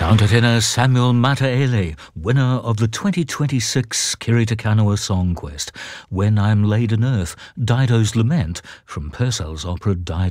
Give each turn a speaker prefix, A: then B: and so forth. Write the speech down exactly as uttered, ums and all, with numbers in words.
A: Countertenor Samuel Mataele, winner of the twenty twenty-six Kirita Kanawa Song Quest, When I'm Laid in Earth, Dido's Lament, from Purcell's opera Dido.